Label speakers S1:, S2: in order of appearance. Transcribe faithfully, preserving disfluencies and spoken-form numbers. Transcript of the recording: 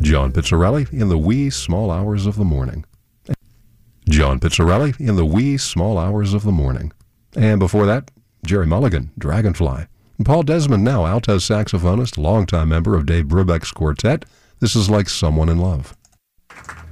S1: John Pizzarelli in the wee small hours of the morning. John Pizzarelli in the wee small hours of the morning. And before that, Jerry Mulligan, Dragonfly. And Paul Desmond, now alto saxophonist, longtime member of Dave Brubeck's quartet. This is Like Someone in Love.